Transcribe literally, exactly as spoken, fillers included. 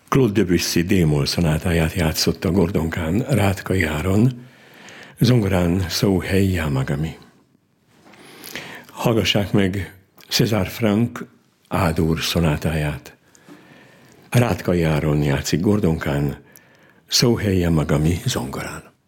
Claude Debussy D-moll szonátáját játszotta Gordon Kahn Rátka Járon, zongorán Souhei Yamagami. Hallgassák meg César Franck A-dur szonátáját. Rátka Járon játszik Gordon Kahn Souhei Yamagami zongorán.